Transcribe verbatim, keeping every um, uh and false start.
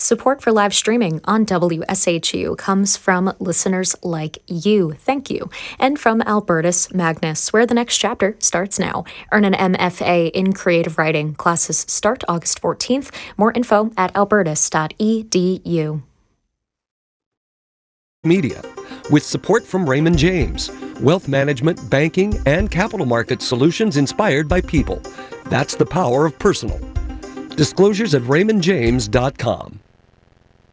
Support for live streaming on W S H U comes from listeners like you. Thank you. And from Albertus Magnus, where the next chapter starts now. Earn an M F A in creative writing. Classes start August fourteenth. More info at albertus dot e d u. Media, with support from Raymond James. Wealth management, banking, and capital market solutions inspired by people. That's the power of personal. Disclosures at raymond james dot com.